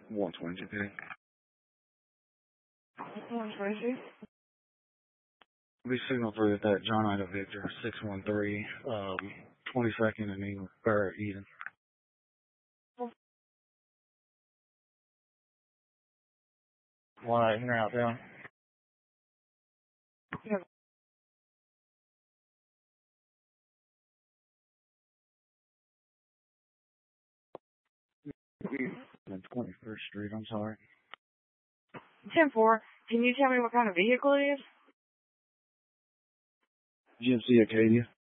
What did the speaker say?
122. Okay. 122. We signal through at that John Ida Victor 613, 22nd and Eden. Why in or out down? Yeah. And 21st Street, I'm sorry. 10-4. Can you tell me what kind of vehicle it is? GMC Acadia.